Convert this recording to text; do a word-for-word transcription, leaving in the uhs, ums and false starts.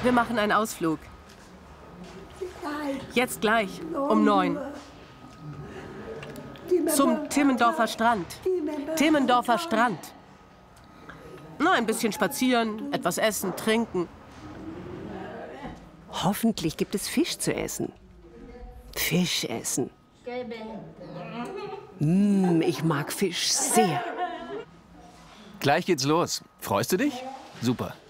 Wir machen einen Ausflug. Jetzt gleich, um neun. Zum Timmendorfer Strand. Timmendorfer Strand. Na, ein bisschen spazieren, etwas essen, trinken. Hoffentlich gibt es Fisch zu essen. Fisch essen. Mm, ich mag Fisch sehr. Gleich geht's los. Freust du dich? Super.